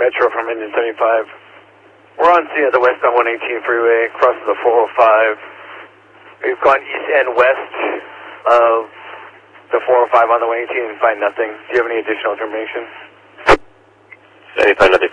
Metro from Indian 75. We're on scene at the westbound 118 freeway, crosses the 405. We've gone east and west of the 405 on the 118 and find nothing. Do you have any additional information? 95, nothing.